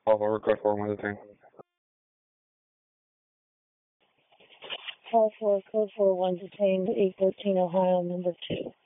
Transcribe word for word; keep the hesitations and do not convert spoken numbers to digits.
Call for request for one thing. Call for code four one detained eight thirteen Ohio number two.